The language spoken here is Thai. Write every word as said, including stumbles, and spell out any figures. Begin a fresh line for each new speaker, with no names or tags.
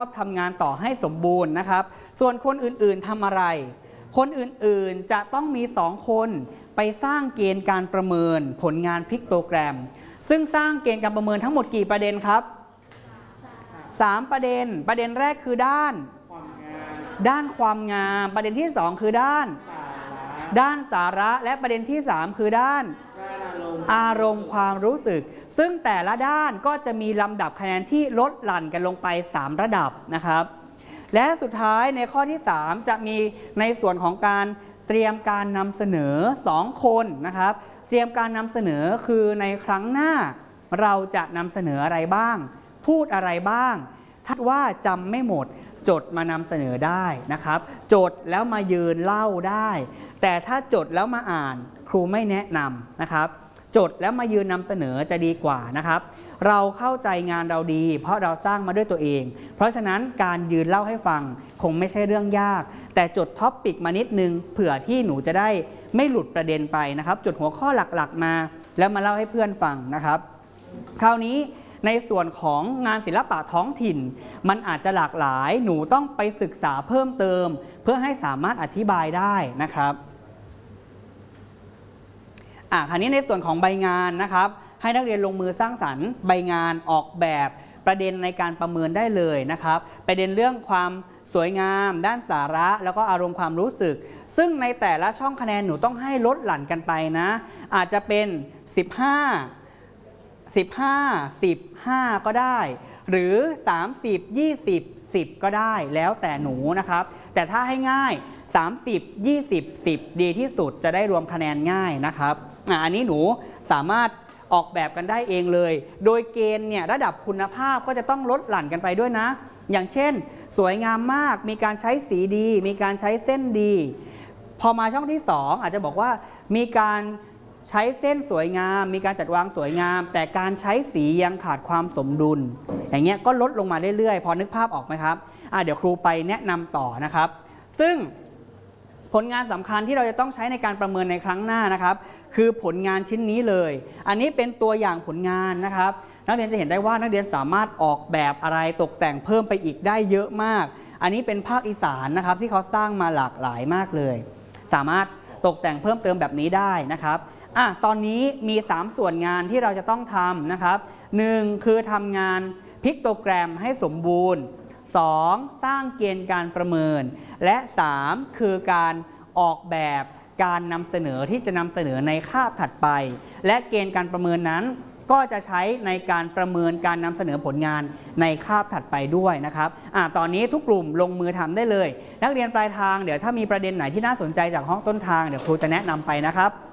ทำงานต่อให้สมบูรณ์นะครับส่วนคนอื่นๆทำอะไรคนอื่นๆจะต้องมีสองคนไปสร้างเกณฑ์การประเมินผลงานพิกโตแกรมซึ่งสร้างเกณฑ์การประเมินทั้งหมดกี่ประเด็นครับสามประเด็นประเด็นแรกคือด้านด้านความงามประเด็นที่สองคือด้านด้านสาระและประเด็นที่สามคือด้านอารมณ์ความรู้สึกซึ่งแต่ละด้านก็จะมีลำดับคะแนนที่ลดหลั่นกันลงไปสามระดับนะครับและสุดท้ายในข้อที่สามจะมีในส่วนของการเตรียมการนำเสนอสองคนนะครับเตรียมการนำเสนอคือในครั้งหน้าเราจะนำเสนออะไรบ้างพูดอะไรบ้างถ้าว่าจำไม่หมดจดมานำเสนอได้นะครับจดแล้วมายืนเล่าได้แต่ถ้าจดแล้วมาอ่านครูไม่แนะนำนะครับจดแล้วมายืนนำเสนอจะดีกว่านะครับเราเข้าใจงานเราดีเพราะเราสร้างมาด้วยตัวเองเพราะฉะนั้นการยืนเล่าให้ฟังคงไม่ใช่เรื่องยากแต่จดท็อปปิกมานิดนึงเผื่อที่หนูจะได้ไม่หลุดประเด็นไปนะครับจดหัวข้อหลักๆมาแล้วมาเล่าให้เพื่อนฟังนะครับคราวนี้ในส่วนของงานศิลปะท้องถิ่นมันอาจจะหลากหลายหนูต้องไปศึกษาเพิ่มเติมเพื่อให้สามารถอธิบายได้นะครับอ่ะคราวนี้ในส่วนของใบงานนะครับให้นักเรียนลงมือสร้างสรรค์ใบงานออกแบบประเด็นในการประเมินได้เลยนะครับประเด็นเรื่องความสวยงามด้านสาระแล้วก็อารมณ์ความรู้สึกซึ่งในแต่ละช่องคะแนนหนูต้องให้ลดหลั่นกันไปนะอาจจะเป็นสิบห้า สิบห้า สิบ ห้าก็ได้หรือสามสิบ ยี่สิบ สิบก็ได้แล้วแต่หนูนะครับแต่ถ้าให้ง่ายสามสิบ ยี่สิบ สิบดีที่สุดจะได้รวมคะแนนง่ายนะครับอ่ะอันนี้หนูสามารถออกแบบกันได้เองเลยโดยเกณฑ์เนี่ยระดับคุณภาพก็จะต้องลดหลั่นกันไปด้วยนะอย่างเช่นสวยงามมากมีการใช้สีดีมีการใช้เส้นดีพอมาช่องที่สองอาจจะบอกว่ามีการใช้เส้นสวยงามมีการจัดวางสวยงามแต่การใช้สียังขาดความสมดุลอย่างเงี้ยก็ลดลงมาเรื่อยๆพอนึกภาพออกไหมครับอ่ะเดี๋ยวครูไปแนะนำต่อนะครับซึ่งผลงานสำคัญที่เราจะต้องใช้ในการประเมินในครั้งหน้านะครับคือผลงานชิ้นนี้เลยอันนี้เป็นตัวอย่างผลงานนะครับนักเรียนจะเห็นได้ว่านักเรียนสามารถออกแบบอะไรตกแต่งเพิ่มไปอีกได้เยอะมากอันนี้เป็นภาคอีสานนะครับที่เขาสร้างมาหลากหลายมากเลยสามารถตกแต่งเพิ่มเติมแบบนี้ได้นะครับอ่ะตอนนี้มีสามส่วนงานที่เราจะต้องทำนะครับหนึ่งคือทำงานพิกโตแกรมให้สมบูรณ์สองสร้างเกณฑ์การประเมินและสามคือการออกแบบการนำเสนอที่จะนำเสนอในคาบถัดไปและเกณฑ์การประเมินนั้นก็จะใช้ในการประเมินการนำเสนอผลงานในคาบถัดไปด้วยนะครับอ่ะตอนนี้ทุกกลุ่มลงมือทำได้เลยนักเรียนปลายทางเดี๋ยวถ้ามีประเด็นไหนที่น่าสนใจจากห้องต้นทางเดี๋ยวครูจะแนะนำไปนะครับ